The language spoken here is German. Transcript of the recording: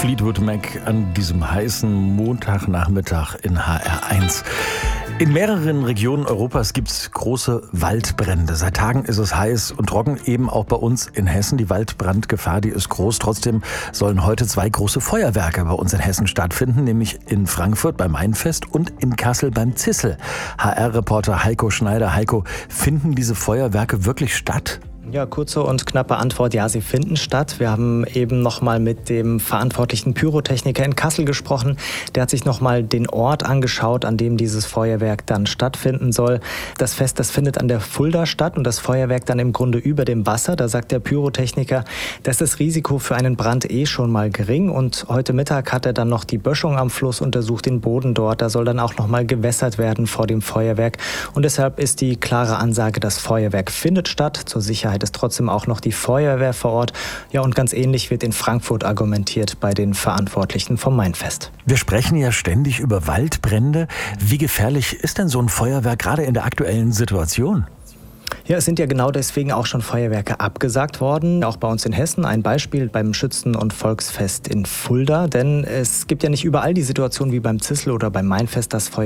Fleetwood Mac an diesem heißen Montagnachmittag in HR1. In mehreren Regionen Europas gibt es große Waldbrände. Seit Tagen ist es heiß und trocken, eben auch bei uns in Hessen. Die Waldbrandgefahr, die ist groß. Trotzdem sollen heute 2 große Feuerwerke bei uns in Hessen stattfinden, nämlich in Frankfurt beim Mainfest und in Kassel beim Zissel. HR-Reporter Heiko Schneider. Heiko, finden diese Feuerwerke wirklich statt? Ja, kurze und knappe Antwort, ja, sie finden statt. Wir haben eben nochmal mit dem verantwortlichen Pyrotechniker in Kassel gesprochen. Der hat sich nochmal den Ort angeschaut, an dem dieses Feuerwerk dann stattfinden soll. Das Fest, das findet an der Fulda statt und das Feuerwerk dann im Grunde über dem Wasser. Da sagt der Pyrotechniker, da ist das Risiko für einen Brand schon mal gering. Und heute Mittag hat er dann noch die Böschung am Fluss untersucht, den Boden dort. Da soll dann auch nochmal gewässert werden vor dem Feuerwerk. Und deshalb ist die klare Ansage, das Feuerwerk findet statt. Zur Sicherheit ist trotzdem auch noch die Feuerwehr vor Ort. Ja, und ganz ähnlich wird in Frankfurt argumentiert bei den Verantwortlichen vom Mainfest. Wir sprechen ja ständig über Waldbrände. Wie gefährlich ist denn so ein Feuerwerk gerade in der aktuellen Situation? Ja, es sind ja genau deswegen auch schon Feuerwerke abgesagt worden. Auch bei uns in Hessen ein Beispiel beim Schützen- und Volksfest in Fulda. Denn es gibt ja nicht überall die Situation wie beim Zissel oder beim Mainfest, dass